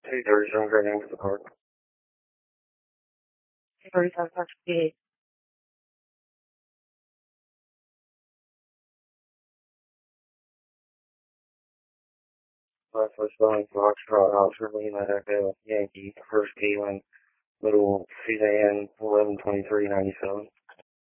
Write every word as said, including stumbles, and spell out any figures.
two thirty-seven, right now with the card. two thirty-seven, sixty-eight. Left was spelling Foxtrot, Oscar, Lima, Echo, Yankee, first Galen, Little Suzanne, eleven twenty-three ninety-seven.